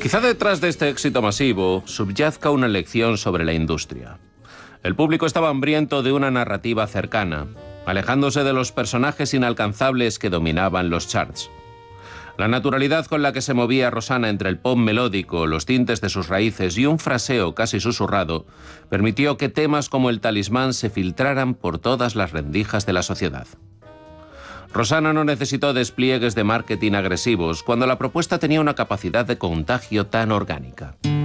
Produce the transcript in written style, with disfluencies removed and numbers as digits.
Quizá detrás de este éxito masivo subyazca una lección sobre la industria. El público estaba hambriento de una narrativa cercana, alejándose de los personajes inalcanzables que dominaban los charts. La naturalidad con la que se movía Rosanna entre el pop melódico, los tintes de sus raíces y un fraseo casi susurrado, permitió que temas como El Talismán se filtraran por todas las rendijas de la sociedad. Rosanna no necesitó despliegues de marketing agresivos cuando la propuesta tenía una capacidad de contagio tan orgánica.